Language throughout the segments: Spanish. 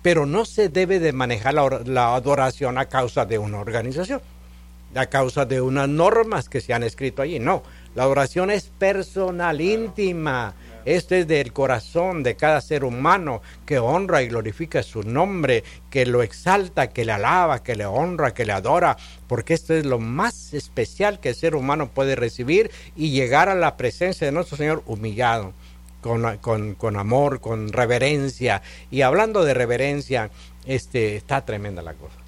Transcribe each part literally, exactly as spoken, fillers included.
pero no se debe de manejar la, la adoración a causa de una organización, a causa de unas normas que se han escrito allí. No, la adoración es personal, íntima. Esto es del corazón de cada ser humano que honra y glorifica su nombre, que lo exalta, que le alaba, que le honra, que le adora, porque esto es lo más especial que el ser humano puede recibir y llegar a la presencia de nuestro Señor humillado, con, con, con amor, con reverencia. Y hablando de reverencia, este, está tremenda la cosa.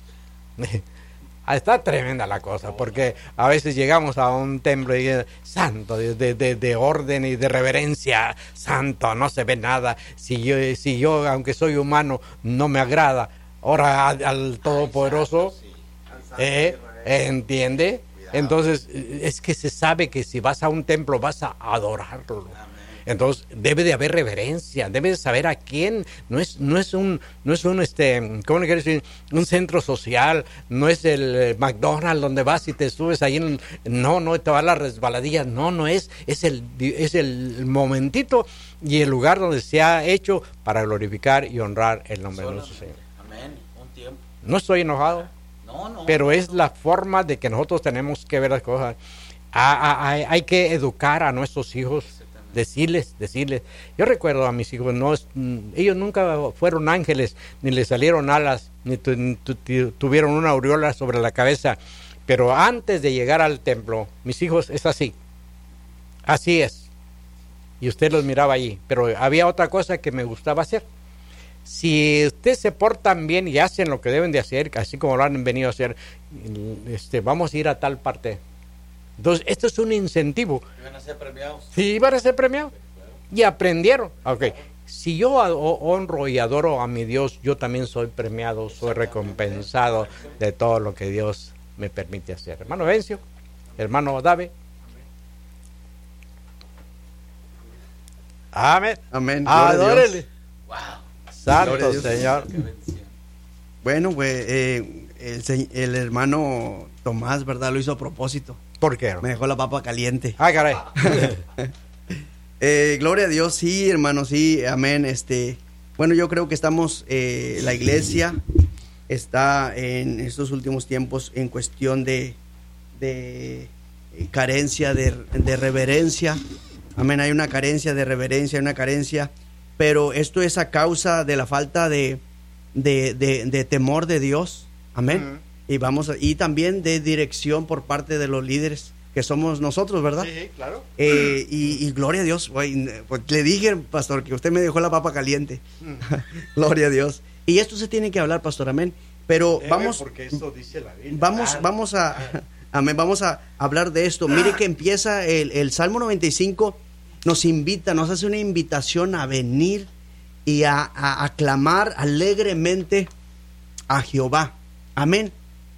Está tremenda la cosa, porque a veces llegamos a un templo y santo, de, de, de orden y de reverencia, santo, no se ve nada. Si yo, si yo aunque soy humano, no me agrada. Ahora al, al Todopoderoso, eh, ¿entiende? Entonces, es que se sabe que si vas a un templo vas a adorarlo. Entonces debe de haber reverencia, debe de saber a quién. No es, no es un, no es un, este, ¿cómo le quiero decir? Un centro social, no es el McDonald's donde vas y te subes ahí, en, no, no te va a las resbaladillas, no, no es, es el, es el momentito y el lugar donde se ha hecho para glorificar y honrar el nombre de nuestro Señor. Amén. Un tiempo. No estoy enojado, no, no, pero es no. la forma de que nosotros tenemos que ver las cosas. Hay, hay que educar a nuestros hijos. Decirles, decirles. Yo recuerdo a mis hijos, no, ellos nunca fueron ángeles, ni les salieron alas, ni tu, tu, tu, tuvieron una aureola sobre la cabeza. Pero antes de llegar al templo, mis hijos es así. Así es. Y usted los miraba allí. Pero había otra cosa que me gustaba hacer. Si ustedes se portan bien y hacen lo que deben de hacer, así como lo han venido a hacer, este, vamos a ir a tal parte. Entonces, esto es un incentivo. ¿Iban a ser premiados? Sí, iban a ser premiados. Y aprendieron. Ok, si yo honro y adoro a mi Dios, yo también soy premiado, soy recompensado de todo lo que Dios me permite hacer. Hermano Vencio, hermano Dave. Amén. Amén. Adórele. Wow. Santo Señor. Bueno, pues eh, el, el hermano Tomás, ¿verdad? Lo hizo a propósito. ¿Por qué? Me dejó la papa caliente. Ah, caray. eh, gloria a Dios, sí, hermano, sí, amén. Este, bueno, yo creo que estamos, eh, la iglesia está en estos últimos tiempos en cuestión de, de carencia, de, de reverencia. Amén, hay una carencia de reverencia, hay una carencia, pero esto es a causa de la falta de, de, de, de temor de Dios. Amén. Uh-huh. Y vamos a, y también de dirección por parte de los líderes que somos nosotros, ¿verdad? Sí, claro. Eh, y, y gloria a Dios, güey, pues le dije, pastor, que usted me dejó la papa caliente. Mm. Gloria a Dios. Y esto se tiene que hablar, pastor, amén. Pero Debe, vamos, porque eso dice la Biblia. Vamos, ah, vamos a, ah. amén, vamos a hablar de esto. Mire que empieza el, el Salmo noventa y cinco, nos invita, nos hace una invitación a venir y a, a aclamar alegremente a Jehová. Amén.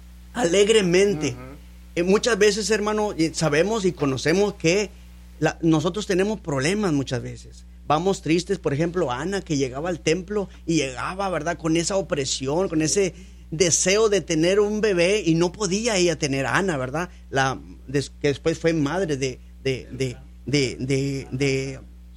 Alegremente. Uh-huh. Eh, muchas veces, hermano, sabemos y conocemos que la, nosotros tenemos problemas muchas veces. Vamos tristes, por ejemplo, Ana, que llegaba al templo y llegaba, ¿verdad?, con esa opresión, con ese deseo de tener un bebé y no podía ella tener a Ana, ¿verdad? La, des, que después fue madre de, de, de, de, de, de,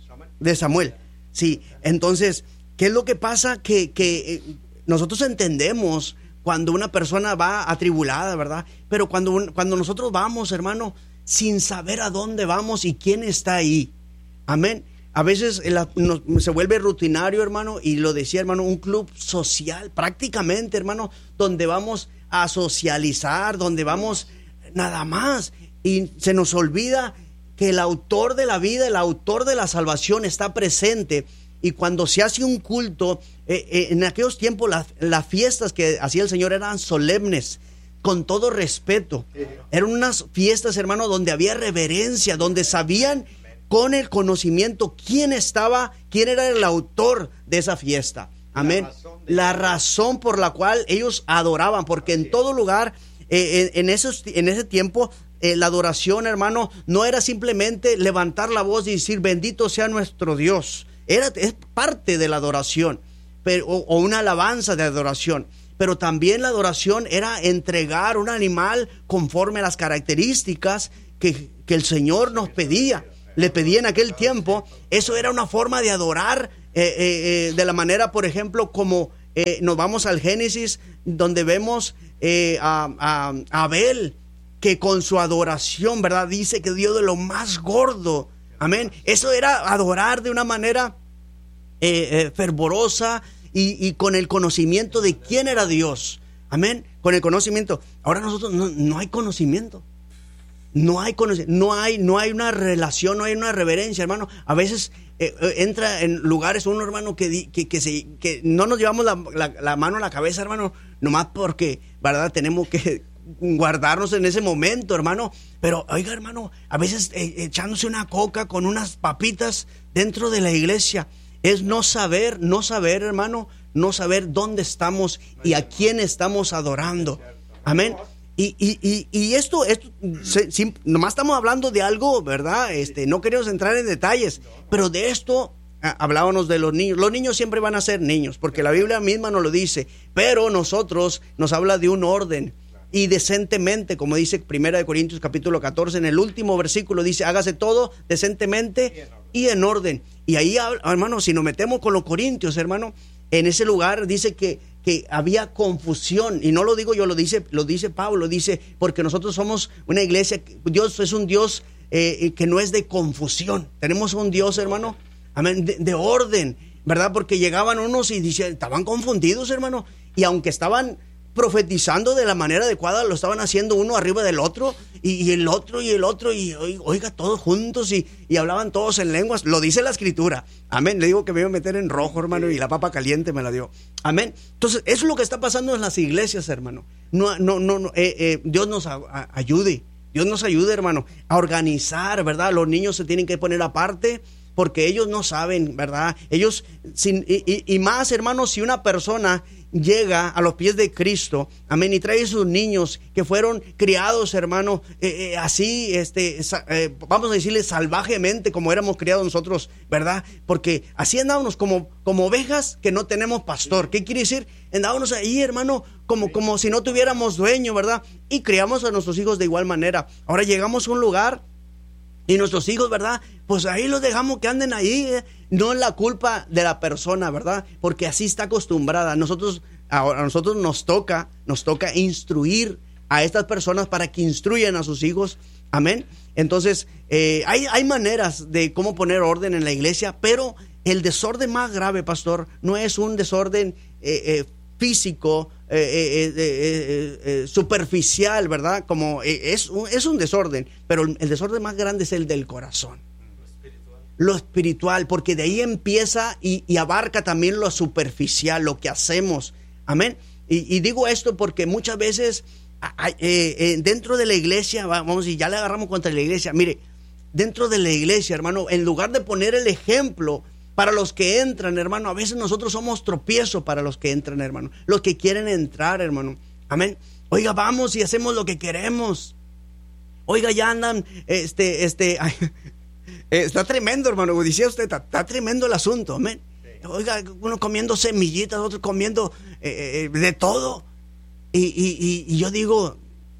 de Samuel. Sí, entonces, ¿qué es lo que pasa? Que, que eh, nosotros entendemos cuando una persona va atribulada, ¿verdad? Pero cuando, cuando nosotros vamos, hermano, sin saber a dónde vamos y quién está ahí. Amén. A veces la, nos, se vuelve rutinario, hermano, y lo decía, hermano, un club social, prácticamente, hermano, donde vamos a socializar, donde vamos nada más. Y se nos olvida que el autor de la vida, el autor de la salvación está presente. Y cuando se hace un culto, eh, eh, en aquellos tiempos las, las fiestas que hacía el Señor eran solemnes, con todo respeto. Eran unas fiestas, hermano, donde había reverencia, donde sabían con el conocimiento quién estaba, quién era el autor de esa fiesta. Amén. La razón, la razón por la cual ellos adoraban, porque en todo lugar, eh, en, en, esos, en ese tiempo, eh, la adoración, hermano, no era simplemente levantar la voz y decir bendito sea nuestro Dios. Era, es parte de la adoración, pero, o, o una alabanza de adoración. Pero también la adoración era entregar un animal conforme a las características que, que el Señor nos pedía. Le pedía en aquel tiempo. Eso era una forma de adorar eh, eh, de la manera, por ejemplo, como eh, nos vamos al Génesis, donde vemos eh, a, a, a Abel, que con su adoración, ¿verdad? Dice que dio de lo más gordo. Amén. Eso era adorar de una manera eh, eh, fervorosa y, y con el conocimiento de quién era Dios. Amén. Con el conocimiento. Ahora nosotros no, no hay conocimiento. No hay conocimiento. No hay, no hay una relación, no hay una reverencia, hermano. A veces eh, entra en lugares uno, hermano, que, que, que, se, que no nos llevamos la, la, la mano a la cabeza, hermano, nomás porque, ¿verdad? Tenemos que guardarnos en ese momento, hermano. Pero oiga, hermano, a veces eh, echándose una coca con unas papitas dentro de la iglesia es no saber, no saber, hermano, no saber dónde estamos y a quién estamos adorando. Amén. Y, y, y, y esto, esto se, si, nomás estamos hablando de algo, ¿verdad? Este, no queremos entrar en detalles, pero de esto ah, hablábamos de los niños. Los niños siempre van a ser niños, porque la Biblia misma nos lo dice, pero nosotros nos habla de un orden. Y decentemente, como dice Primera de Corintios capítulo catorce, en el último versículo dice, hágase todo decentemente y en orden. Y ahí, hermano, si nos metemos con los corintios, hermano, en ese lugar dice que, que había confusión, y no lo digo yo, lo dice, lo dice Pablo, dice, porque nosotros somos una iglesia, Dios es un Dios eh, que no es de confusión. Tenemos un Dios, hermano, amén, de, de orden, ¿verdad? Porque llegaban unos y decían, estaban confundidos, hermano, y aunque estaban profetizando de la manera adecuada, lo estaban haciendo uno arriba del otro, y, y el otro y el otro, y oiga, todos juntos, y, y hablaban todos en lenguas. Lo dice la escritura, amén. Le digo que me iba a meter en rojo, hermano, y la papa caliente me la dio, amén. Entonces, eso es lo que está pasando en las iglesias, hermano. No, no, no, no eh, eh, Dios nos a, a, ayude, Dios nos ayude, hermano, a organizar, ¿verdad? Los niños se tienen que poner aparte, porque ellos no saben, ¿verdad? Ellos, sin, y, y, y más, hermanos, si una persona llega a los pies de Cristo, amén, y trae a sus niños que fueron criados, hermano, eh, eh, así, este, eh, vamos a decirle salvajemente, como éramos criados nosotros, ¿verdad? Porque así andábamos como, como ovejas que no tenemos pastor. ¿Qué quiere decir? Andábamos ahí, hermano, como, como si no tuviéramos dueño, ¿verdad? Y criamos a nuestros hijos de igual manera. Ahora llegamos a un lugar y nuestros hijos, ¿verdad? Pues ahí los dejamos que anden ahí, ¿eh? No es la culpa de la persona, ¿verdad? Porque así está acostumbrada. Nosotros, a nosotros nos toca, nos toca instruir a estas personas para que instruyan a sus hijos. Amén. Entonces, eh, hay, hay maneras de cómo poner orden en la iglesia, pero el desorden más grave, pastor, no es un desorden eh, eh, físico, eh, eh, eh, eh, eh, superficial, ¿verdad? Como eh, es, un, es un desorden, pero el desorden más grande es el del corazón. Lo espiritual, porque de ahí empieza y, y abarca también lo superficial, lo que hacemos. Amén. Y, y digo esto porque muchas veces eh, eh, dentro de la iglesia, vamos, y ya le agarramos contra la iglesia. Mire, dentro de la iglesia, hermano, en lugar de poner el ejemplo para los que entran, hermano, a veces nosotros somos tropiezo para los que entran, hermano, los que quieren entrar, hermano. Amén. Oiga, vamos y hacemos lo que queremos. Oiga, ya andan, este, este, ay, está tremendo, hermano, como decía usted, está, está tremendo el asunto, amén. Oiga, uno comiendo semillitas, otro comiendo eh, de todo. Y, y, y yo digo,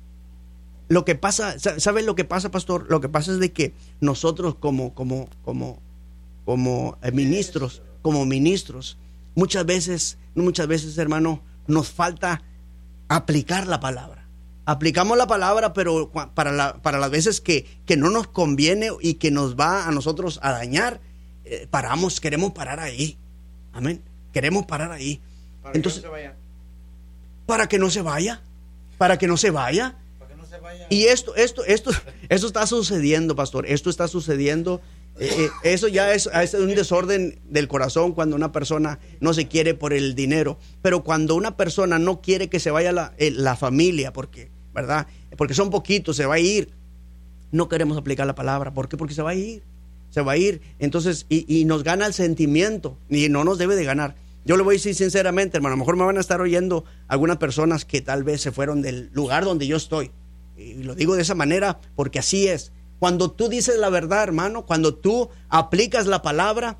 lo que pasa, ¿sabes lo que pasa, pastor? Lo que pasa es de que nosotros como, como, como, como ministros, como ministros, muchas veces, muchas veces, hermano, nos falta aplicar la palabra. Aplicamos la palabra, pero para, la, para las veces que, que no nos conviene y que nos va a nosotros a dañar, eh, paramos, queremos parar ahí. Amén. Queremos parar ahí. Para Entonces, que no se vaya. Para que no se vaya. Para que no se vaya. Para que no se vaya. Y esto, esto, esto, esto está sucediendo, pastor. Esto está sucediendo. Eh, eh, eso ya es, es un desorden del corazón cuando una persona no se quiere por el dinero. Pero cuando una persona no quiere que se vaya la, eh, la familia, porque, ¿verdad? Porque son poquitos, se va a ir. No queremos aplicar la palabra. ¿Por qué? Porque se va a ir. Se va a ir. Entonces, y, y nos gana el sentimiento. Y no nos debe de ganar. Yo le voy a decir sinceramente, hermano, a lo mejor me van a estar oyendo algunas personas que tal vez se fueron del lugar donde yo estoy. Y lo digo de esa manera porque así es. Cuando tú dices la verdad, hermano, cuando tú aplicas la palabra,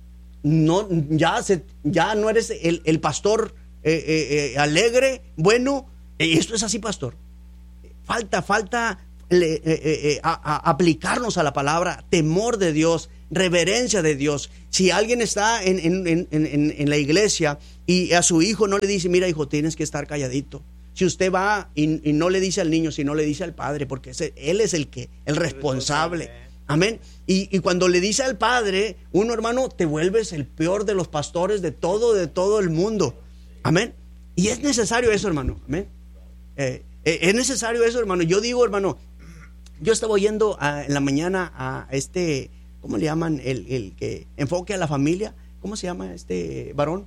no, ya, se, ya no eres el, el pastor eh, eh, eh, alegre, bueno. Y esto es así, pastor. Falta, falta le, eh, eh, a, a aplicarnos a la palabra, temor de Dios, reverencia de Dios. Si alguien está en, en, en, en, en la iglesia y a su hijo no le dice, mira hijo, tienes que estar calladito. Si usted va y, y no le dice al niño, sino le dice al padre, porque ese, él es el que, el responsable. Amén. Y, y cuando le dice al padre, uno, hermano, te vuelves el peor de los pastores de todo, de todo el mundo. Amén. Y es necesario eso, hermano. Amén. Eh, eh, es necesario eso, hermano. Yo digo, hermano, yo estaba oyendo a, en la mañana a este, ¿cómo le llaman? El, el que enfoque a la familia. ¿Cómo se llama este varón?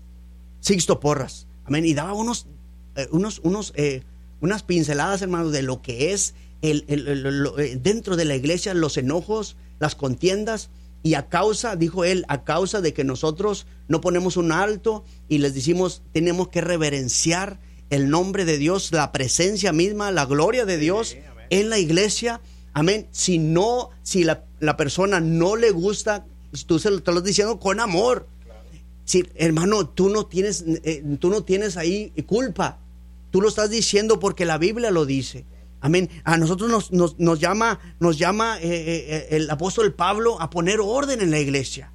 Sixto Porras. Amén. Y daba unos, eh, unos, unos, eh, unas pinceladas, hermano, de lo que es el, el, el, el, dentro de la iglesia, los enojos, las contiendas. Y a causa, dijo él, a causa de que nosotros no ponemos un alto y les decimos, tenemos que reverenciar el nombre de Dios, la presencia misma, la gloria de Dios sí, en la iglesia. Amén. Si no, si la, la persona no le gusta, tú se lo estás diciendo con amor. Claro. Si, hermano, tú no tienes, eh, tú no tienes ahí culpa. Tú lo estás diciendo porque la Biblia lo dice. Amén. A nosotros nos, nos, nos llama, nos llama eh, eh, el apóstol Pablo a poner orden en la iglesia.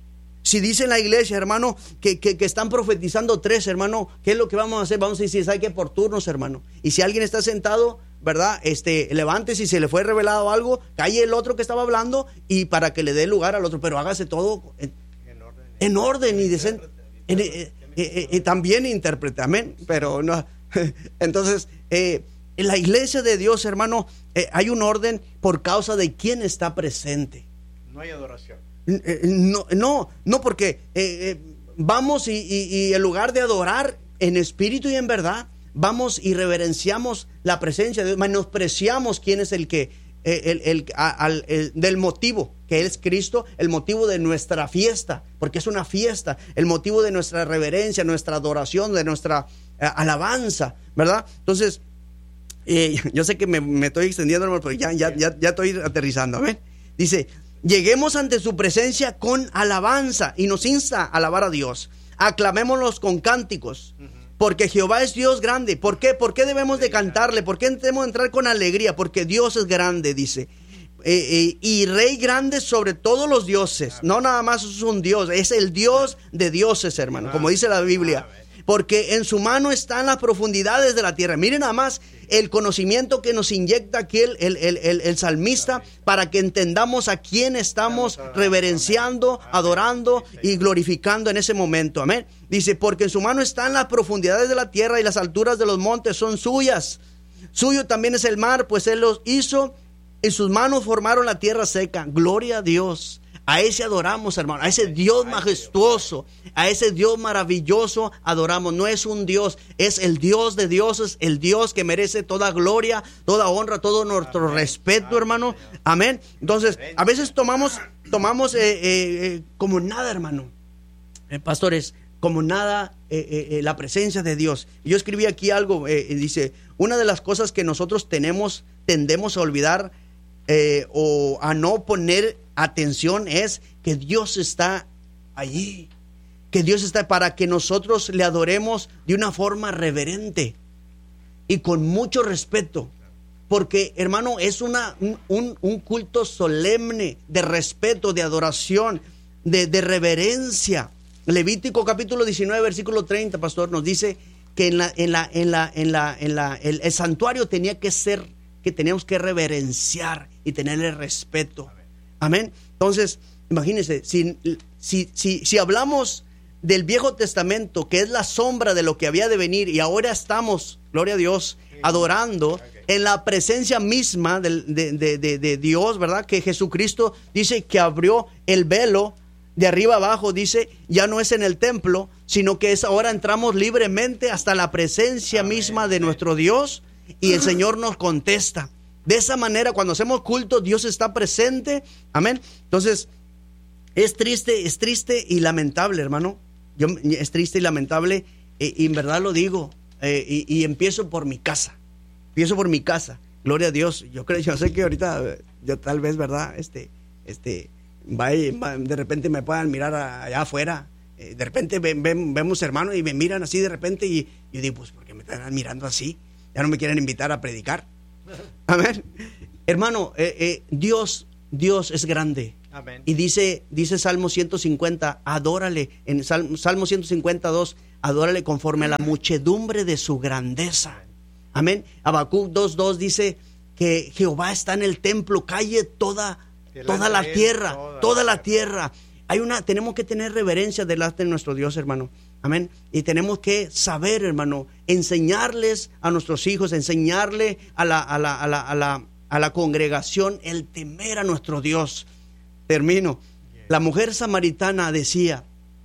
Si dice en la iglesia, hermano, que, que, que están profetizando tres, hermano, ¿qué es lo que vamos a hacer? Vamos a decir, ¿sabe qué? Por turnos, hermano. Y si alguien está sentado, ¿verdad? Este, levante, si se le fue revelado algo, calle el otro que estaba hablando y para que le dé lugar al otro, pero hágase todo en, en orden, en orden y decente. En, eh, eh, eh, eh, también intérprete, amén. Pero no, entonces, eh, en la iglesia de Dios, hermano, eh, hay un orden por causa de quién está presente. No hay adoración. No, no, no, porque eh, eh, vamos y, y, y en lugar de adorar en espíritu y en verdad, vamos y reverenciamos la presencia de Dios, menospreciamos quién es el que, eh, el, el, el, el, del motivo, que es Cristo, el motivo de nuestra fiesta, porque es una fiesta, el motivo de nuestra reverencia, nuestra adoración, de nuestra eh, alabanza, ¿verdad? Entonces, eh, yo sé que me, me estoy extendiendo, hermano, pero ya, ya, ya, ya estoy aterrizando, ¿ven? Dice, lleguemos ante su presencia con alabanza, y nos insta a alabar a Dios. Aclamémoslos con cánticos, porque Jehová es Dios grande. ¿Por qué? ¿Por qué debemos de cantarle? ¿Por qué debemos entrar con alegría? Porque Dios es grande, dice. Eh, eh, y Rey grande sobre todos los dioses. No nada más es un Dios, es el Dios de dioses, hermano, como dice la Biblia. Porque en su mano están las profundidades de la tierra. Miren nada más el conocimiento que nos inyecta aquí el, el, el, el, el salmista para que entendamos a quién estamos reverenciando, adorando y glorificando en ese momento. Amén. Dice, porque en su mano están las profundidades de la tierra y las alturas de los montes son suyas. Suyo también es el mar, pues él los hizo y sus manos formaron la tierra seca. Gloria a Dios. A ese adoramos, hermano, a ese Dios majestuoso, a ese Dios maravilloso adoramos. No es un Dios, es el Dios de dioses, el Dios que merece toda gloria, toda honra, todo nuestro amén, respeto, amén, hermano. Amén. Entonces, a veces tomamos, tomamos eh, eh, eh, como nada, hermano, eh, pastores, como nada eh, eh, la presencia de Dios. Yo escribí aquí algo, eh, dice, una de las cosas que nosotros tenemos, tendemos a olvidar eh, o a no poner atención es que Dios está allí, que Dios está para que nosotros le adoremos de una forma reverente y con mucho respeto, porque hermano es una un, un culto solemne de respeto, de adoración, de, de reverencia. Levítico capítulo diecinueve versículo treinta, pastor, nos dice que en la en la en la en la en la el, el santuario tenía que ser, que teníamos que reverenciar y tenerle respeto. Amén. Entonces, imagínense, si, si, si, si hablamos del Viejo Testamento, que es la sombra de lo que había de venir, y ahora estamos, gloria a Dios, adorando en la presencia misma de, de, de, de, de Dios, ¿verdad? Que Jesucristo dice que abrió el velo de arriba abajo, dice, ya no es en el templo, sino que es ahora entramos libremente hasta la presencia misma de nuestro Dios, y el Señor nos contesta. De esa manera, cuando hacemos culto, Dios está presente. Amén. Entonces, es triste, es triste y lamentable, hermano. Yo, es triste y lamentable, eh, y en verdad lo digo. Eh, y, y empiezo por mi casa. Empiezo por mi casa. Gloria a Dios. Yo creo, yo sé que ahorita, yo tal vez, ¿verdad? Este, este, va, va, de repente me puedan mirar allá afuera. Eh, de repente ven, ven, vemos hermanos y me miran así de repente. Y yo digo, pues, ¿por qué me están mirando así? Ya no me quieren invitar a predicar. Amén. Hermano, eh, eh, Dios, Dios es grande. Amén. Y dice, dice Salmo ciento cincuenta, adórale, en Salmo, Salmo ciento cincuenta dos, adórale conforme a la muchedumbre de su grandeza. Amén. Habacuc dos dos dice que Jehová está en el templo, calle toda, toda la tierra, toda, toda la tierra. Hay una, tenemos que tener reverencia delante de nuestro Dios, hermano. Amén. Y tenemos que saber, hermano, enseñarles a nuestros hijos, enseñarle a la, a la, a la, a la, a la congregación el temer a nuestro Dios. Termino. La mujer samaritana decía,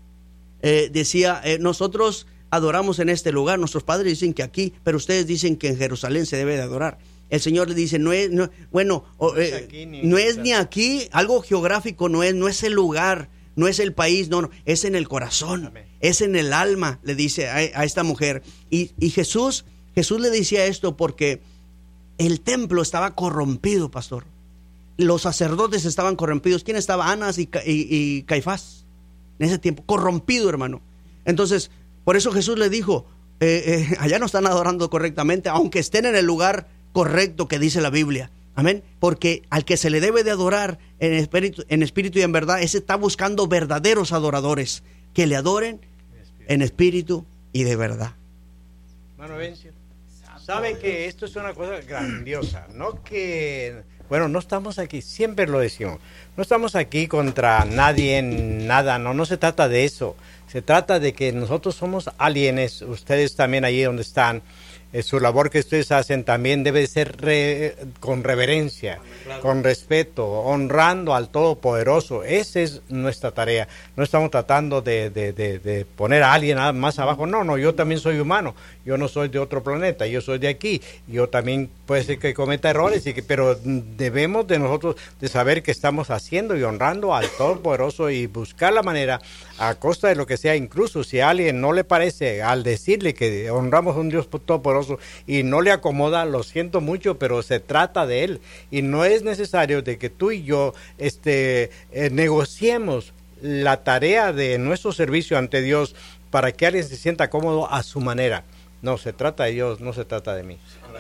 eh, decía, eh, nosotros adoramos en este lugar, nuestros padres dicen que aquí, pero ustedes dicen que en Jerusalén se debe de adorar. El Señor le dice, no es, no, bueno, no es, eh, aquí, ni, no es ni aquí, algo geográfico no es, no es el lugar, no es el país, no, no, es en el corazón, amén, es en el alma, le dice a, a esta mujer. Y, y Jesús, Jesús le decía esto porque el templo estaba corrompido, pastor. Los sacerdotes estaban corrompidos. ¿Quién estaba? Anás y, y, y Caifás en ese tiempo, corrompido, hermano. Entonces, por eso Jesús le dijo, eh, eh, allá no están adorando correctamente, aunque estén en el lugar correcto que dice la Biblia. Amén. Porque al que se le debe de adorar en espíritu, en espíritu y en verdad, ese está buscando verdaderos adoradores que le adoren en espíritu y de verdad. Hermano Bencio, sabe que esto es una cosa grandiosa, no que, bueno, no estamos aquí, siempre lo decimos, no estamos aquí contra nadie, nada, no, no se trata de eso, se trata de que nosotros somos alienes, ustedes también allí donde están, eh, su labor que ustedes hacen también debe ser re, con reverencia, claro, con respeto, honrando al Todopoderoso. Esa es nuestra tarea. No estamos tratando de, de, de, de poner a alguien más abajo. No, no, yo también soy humano. Yo no soy de otro planeta, yo soy de aquí. Yo también puede ser que cometa errores, y que, pero debemos de nosotros de saber que estamos haciendo y honrando al Todopoderoso y buscar la manera, a costa de lo que sea, incluso si a alguien no le parece, al decirle que honramos a un Dios Todopoderoso y no le acomoda, lo siento mucho, pero se trata de Él. Y no es necesario de que tú y yo este, eh, negociemos la tarea de nuestro servicio ante Dios para que alguien se sienta cómodo a su manera. No, se trata de Dios, no se trata de mí.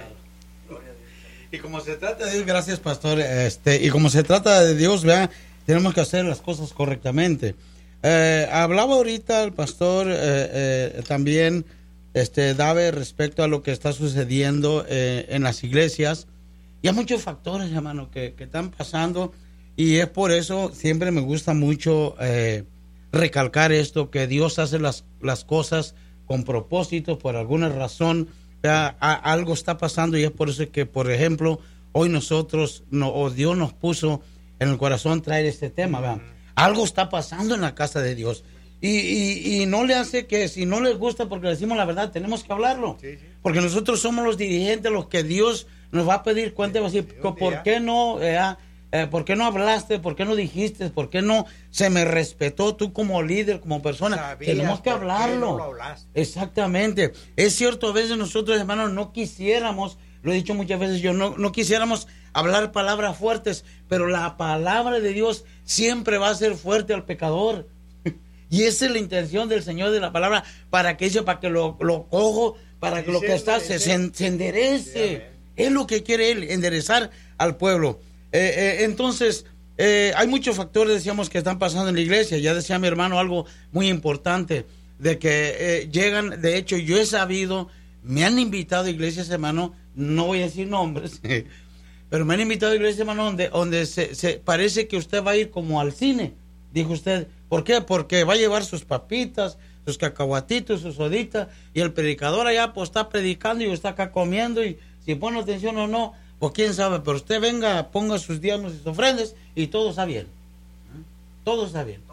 Y como se trata de Dios, gracias, pastor, este, y como se trata de Dios, vea, tenemos que hacer las cosas correctamente. Eh, hablaba ahorita el pastor eh, eh, también, este, Dave, respecto a lo que está sucediendo eh, en las iglesias. Y hay muchos factores, hermano, que, que están pasando, y es por eso siempre me gusta mucho eh, recalcar esto, que Dios hace las, las cosas con propósito, por alguna razón. A, a, algo está pasando, y es por eso que, por ejemplo, hoy nosotros, no, o Dios nos puso en el corazón traer este tema, ¿verdad? Algo está pasando en la casa de Dios, y, y, y no le hace que, si no les gusta porque le decimos la verdad, tenemos que hablarlo, sí, sí, porque nosotros somos los dirigentes, los que Dios nos va a pedir cuenta, va a decir, ¿por qué no, eh, eh, por qué no hablaste, por qué no dijiste, por qué no se me respetó tú como líder, como persona? ¿Sabías? Tenemos que hablarlo. No lo Exactamente. Es cierto, a veces nosotros, hermanos, no quisiéramos, lo he dicho muchas veces yo, no, no quisiéramos hablar palabras fuertes, pero la palabra de Dios siempre va a ser fuerte al pecador. Y esa es la intención del Señor de la palabra, para que ese, para que lo, lo cojo, para que lo que está se, se, se enderece. Es lo que quiere Él, enderezar al pueblo. Eh, eh, entonces, eh, hay muchos factores, decíamos, que están pasando en la iglesia. Ya decía mi hermano algo muy importante, de que eh, llegan, de hecho, yo he sabido, me han invitado a iglesias, hermano, no voy a decir nombres, pero me han invitado a iglesias, hermano, donde, donde se, se parece que usted va a ir como al cine, dijo usted. ¿Por qué? Porque va a llevar sus papitas, sus cacahuatitos, sus soditas, y el predicador allá pues está predicando y usted acá comiendo, y si pone atención o no, pues quién sabe, pero usted venga, ponga sus diezmos y sus ofrendas y todo está bien. Todo está bien.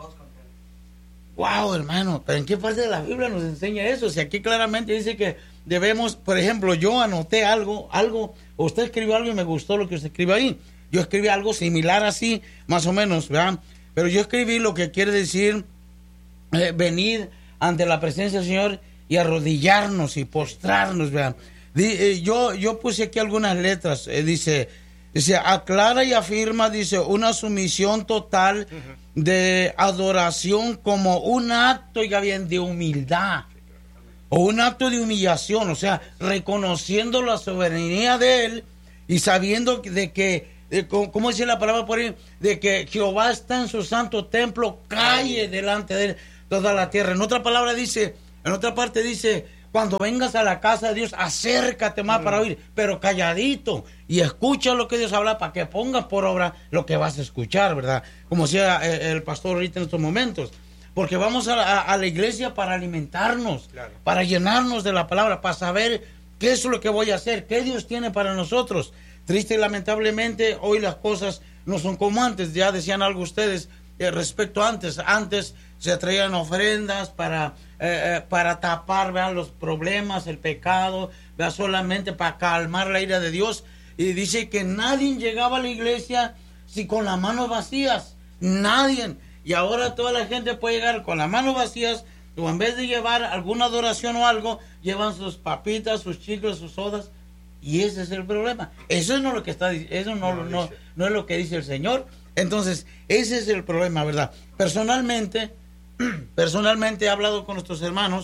Wow, hermano, pero ¿en qué parte de la Biblia nos enseña eso? Si aquí claramente dice que debemos, por ejemplo, yo anoté algo, algo, usted escribió algo y me gustó lo que usted escribió ahí. Yo escribí algo similar así, más o menos, ¿verdad? Pero yo escribí lo que quiere decir eh, venir ante la presencia del Señor y arrodillarnos y postrarnos, ¿verdad? Yo, yo puse aquí algunas letras, eh, dice, dice, aclara y afirma, dice, una sumisión total de adoración como un acto, ya bien, de humildad, o un acto de humillación, o sea, reconociendo la soberanía de Él y sabiendo de que eh, como, como dice la palabra por ahí, de que Jehová está en su santo templo, calle delante de él toda la tierra. En otra palabra dice, en otra parte dice, cuando vengas a la casa de Dios, acércate más mm. para oír, pero calladito, y escucha lo que Dios habla para que pongas por obra lo que vas a escuchar, ¿verdad? Como decía el pastor ahorita en estos momentos. Porque vamos a, a, a la iglesia para alimentarnos, claro. para llenarnos de la palabra, para saber qué es lo que voy a hacer, qué Dios tiene para nosotros. Triste y lamentablemente, hoy las cosas no son como antes. Ya decían algo ustedes eh, respecto a antes. Antes se traían ofrendas para, eh, eh, para tapar, vean, los problemas, el pecado, vean, solamente para calmar la ira de Dios. Y dice que nadie llegaba a la iglesia si con las manos vacías. Nadie. Y ahora toda la gente puede llegar con las manos vacías, o en vez de llevar alguna adoración o algo, llevan sus papitas, sus chicles, sus sodas, y ese es el problema. Eso no es lo que está, eso no, no, no, no es lo que dice el Señor. Entonces, ese es el problema, ¿verdad? Personalmente, personalmente he hablado con nuestros hermanos,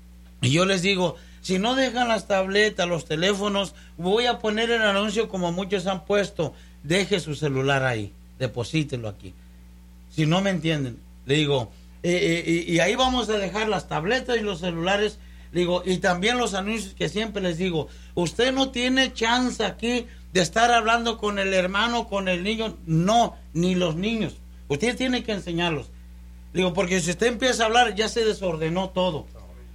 y yo les digo, si no dejan las tabletas, los teléfonos, voy a poner el anuncio como muchos han puesto, deje su celular ahí, deposítelo aquí. Si no me entienden, le digo, eh, eh, y ahí vamos a dejar las tabletas y los celulares, le digo, y también los anuncios que siempre les digo, usted no tiene chance aquí de estar hablando con el hermano, con el niño, no, ni los niños, usted tiene que enseñarlos. Le digo, porque si usted empieza a hablar, ya se desordenó todo.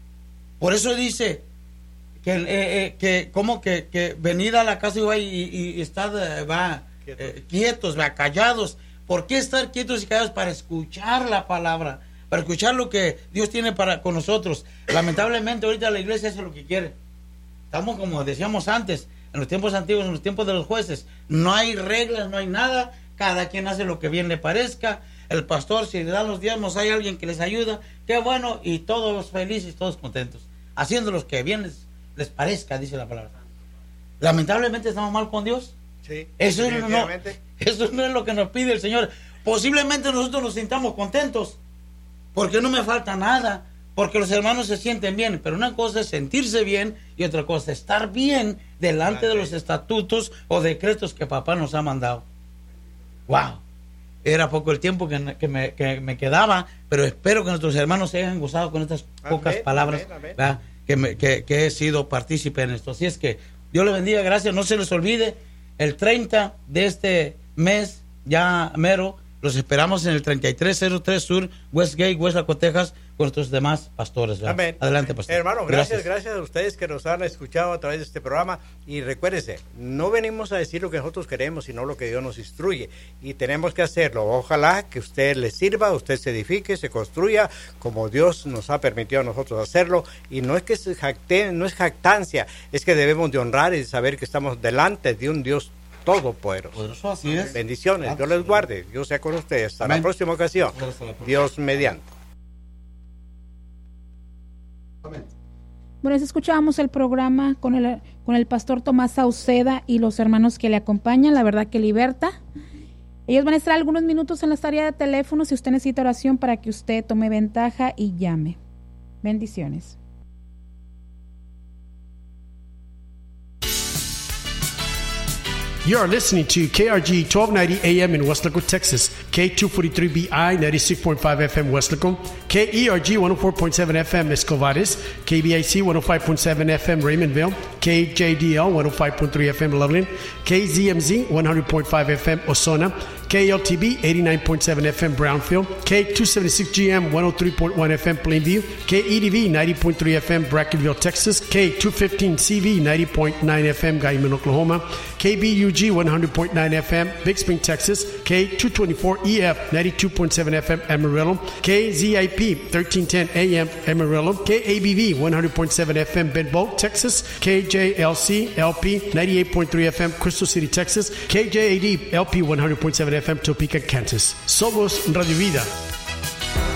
Por eso dice, que, eh, eh, que como que, que venid a la casa y va y, y, y estad, va, eh, quietos, va, callados. ¿Por qué estar quietos y callados? Para escuchar la palabra, para escuchar lo que Dios tiene para con nosotros. Lamentablemente ahorita la iglesia hace lo que quiere. Estamos como decíamos antes, en los tiempos antiguos, en los tiempos de los jueces. No hay reglas, no hay nada. Cada quien hace lo que bien le parezca. El pastor, si le dan los diezmos, hay alguien que les ayuda. Qué bueno, y todos felices, todos contentos. Haciendo lo que bien les, les parezca, dice la palabra. Lamentablemente estamos mal con Dios. Sí, eso, no, eso no es lo que nos pide el Señor. Posiblemente nosotros nos sintamos contentos porque no me falta nada, porque los hermanos se sienten bien, pero una cosa es sentirse bien y otra cosa es estar bien delante de los estatutos o decretos que papá nos ha mandado. Wow, era poco el tiempo que, que, me, que me quedaba, pero espero que nuestros hermanos se hayan gozado con estas pocas amén, palabras amén, amén. Que, me, que, que he sido partícipe en esto. Así es que Dios les bendiga, gracias, no se les olvide. El treinta de este mes, ya mero, los esperamos en el treinta y tres cero tres Sur, Westgate, Westlaco, Texas, con nuestros demás pastores. ¿verdad? Amén. Adelante, pastor. Hermano, gracias, gracias, gracias a ustedes que nos han escuchado a través de este programa. Y recuérdense, no venimos a decir lo que nosotros queremos, sino lo que Dios nos instruye. Y tenemos que hacerlo. Ojalá que usted le sirva, usted se edifique, se construya, como Dios nos ha permitido a nosotros hacerlo. Y no es que se jacte, no es jactancia, es que debemos de honrar y saber que estamos delante de un Dios todopoderoso. Así es. Bendiciones, Dios les guarde, Dios sea con ustedes. Hasta Amén. La próxima ocasión. Dios mediante. Bueno, escuchábamos el programa con el, con el pastor Tomás Sauceda y los hermanos que le acompañan, la verdad que liberta. Ellos van a estar algunos minutos en la área de teléfono si usted necesita oración para que usted tome ventaja y llame. Bendiciones. You are listening to K R G twelve ninety A M in Westlaco, Texas, K two forty-three B I ninety-six point five F M Westlaco, K E R G one oh four point seven F M Escovares, K B I C one oh five point seven F M Raymondville, K J D L one oh five point three F M Loveland, K Z M Z one hundred point five F M Osona, K L T B eighty-nine point seven F M Brownfield, K two seventy-six G M one oh three point one F M Plainview, K E D V ninety point three F M Brackenville, Texas, K two fifteen C V ninety point nine F M Guyman, Oklahoma, K B U G one hundred point nine F M Big Spring, Texas, K two twenty-four E F ninety-two point seven F M Amarillo, K Z I P thirteen ten A M Amarillo, K A B V one hundred point seven F M Benbow, Texas, K J L C L P ninety-eight point three F M Crystal City, Texas, K J A D L P one hundred point seven F M Topeka, Kansas. Somos Radio Vida.